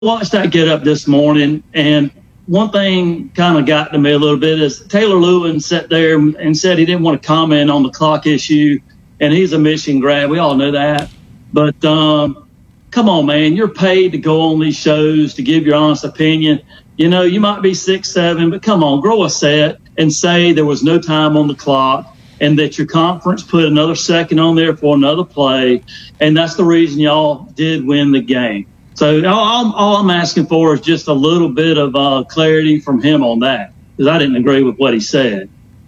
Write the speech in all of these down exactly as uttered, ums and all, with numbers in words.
watched that get up this morning, and one thing kind of got to me a little bit is Taylor Lewin sat there and said he didn't want to comment on the clock issue, and he's a Michigan grad. We all know that. But um, come on, man, you're paid to go on these shows to give your honest opinion. You know, you might be six, seven, but come on, grow a set and say there was no time on the clock and that your conference put another second on there for another play, and that's the reason y'all did win the game. So all, all I'm asking for is just a little bit of uh, clarity from him on that, because I didn't agree with what he said.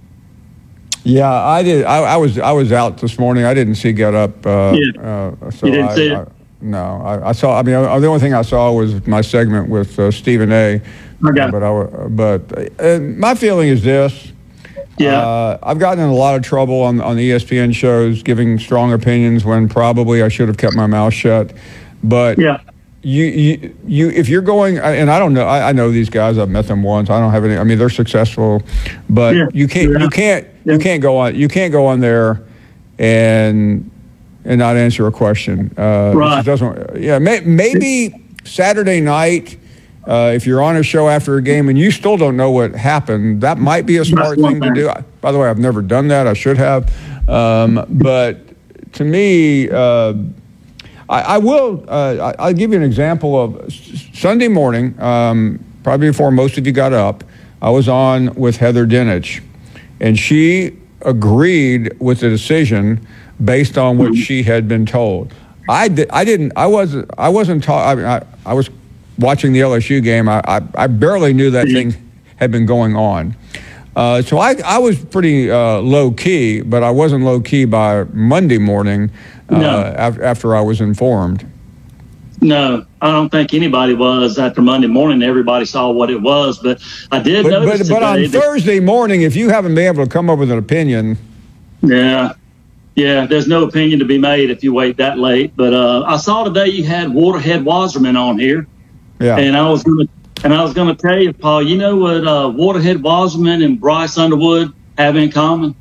Yeah, I did. I, I was I was out this morning. I didn't see Get Up. Uh, yeah. uh, so you didn't I, see it? I, no, I, I saw. I mean, I, the only thing I saw was my segment with uh, Stephen A. Okay. Uh, but I, but uh, my feeling is this. Yeah. Uh, I've gotten in a lot of trouble on on the E S P N shows giving strong opinions when probably I should have kept my mouth shut. But yeah. You, you, you, if you're going, and I don't know, I, I know these guys. I've met them once. I don't have any. I mean, they're successful, but yeah. you can't, yeah. you can't, yeah. you can't go on, you can't go on there, and and not answer a question. Uh, right. Doesn't. Yeah. May, maybe Saturday night, uh, if you're on a show after a game and you still don't know what happened, that might be a smart thing to do. By the way, I've never done that. I should have, um, but to me. Uh, I, I will. Uh, I'll give you an example of Sunday morning. Um, probably before most of you got up, I was on with Heather Dinich, and she agreed with the decision based on what she had been told. I did. I didn't. I wasn't. I wasn't taught. I, mean, I, I was watching the L S U game. I, I, I barely knew that thing had been going on. Uh, so I, I was pretty uh, low key, but I wasn't low key by Monday morning. Uh, no. after, after I was informed. No, I don't think anybody was after Monday morning. Everybody saw what it was, but I did but, notice But, but on that, Thursday morning, if you haven't been able to come up with an opinion. Yeah, yeah, there's no opinion to be made if you wait that late. But uh, I saw today you had Waterhead Wasserman on here. Yeah. And I was going to, and I was going to tell you, Paul, you know what uh, Waterhead Wasserman and Bryce Underwood have in common?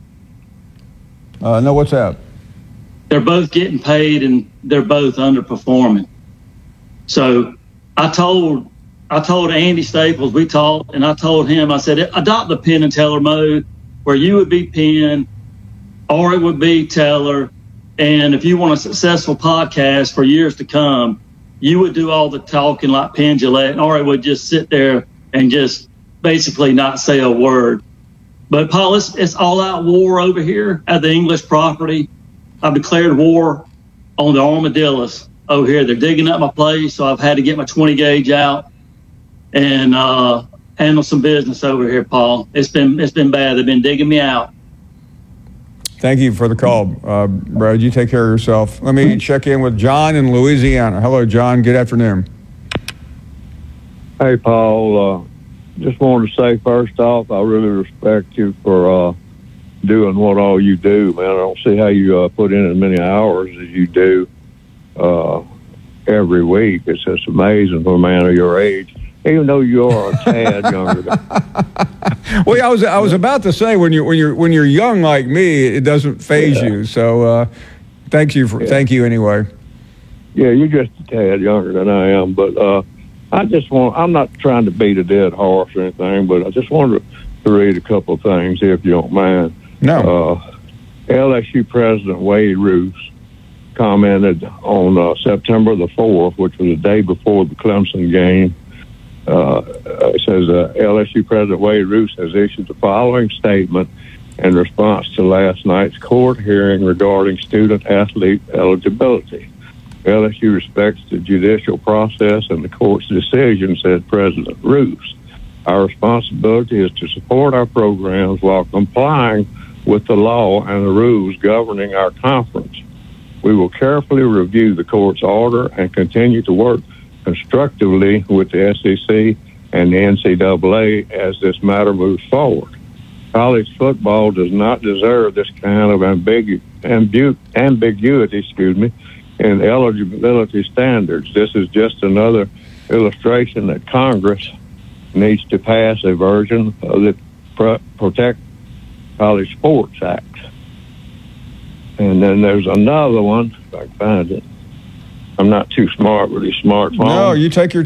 Uh, no, what's that? They're both getting paid and they're both underperforming. So I told I told Andy Staples, we talked, and I told him, I said, adopt the Penn and Teller mode where you would be Penn or it would be Teller. And if you want a successful podcast for years to come, you would do all the talking like Penn Jillette, or it would just sit there and just basically not say a word. But Paul, it's, it's all out war over here at the English property. I've declared war on the armadillos over here. They're digging up my place, so I've had to get my twenty gauge out and uh, handle some business over here, Paul. It's been it's been bad. They've been digging me out. Thank you for the call, uh, Brad. You take care of yourself. Let me check in with John in Louisiana. Hello, John. Good afternoon. Hey, Paul. Uh, just wanted to say, first off, I really respect you for uh, doing what all you do, man. I don't see how you uh, put in as many hours as you do uh, every week. It's just amazing for a man of your age, even though you are a tad younger than well, yeah, I was I was about to say when you when you're when you're young like me, it doesn't faze yeah. you. So, uh, thank you for yeah. thank you anyway. Yeah, you're just a tad younger than I am, but uh, I just want. I'm not trying to beat a dead horse or anything, but I just wanted to read a couple of things, if you don't mind. No. Uh, L S U President Wade Roos commented on uh, September the fourth, which was the day before the Clemson game. Uh, it says uh, L S U President Wade Roos has issued the following statement in response to last night's court hearing regarding student-athlete eligibility. L S U respects the judicial process and the court's decision, said President Roos. Our responsibility is to support our programs while complying with the law and the rules governing our conference. We will carefully review the court's order and continue to work constructively with the S E C and the N C double A as this matter moves forward. College football does not deserve this kind of ambigu- ambu- ambiguity, excuse me, in eligibility standards. This is just another illustration that Congress needs to pass a version of the Pro- Protect College Sports Act. And then there's another one, if I can find it. I'm not too smart with these smartphones. No, you take your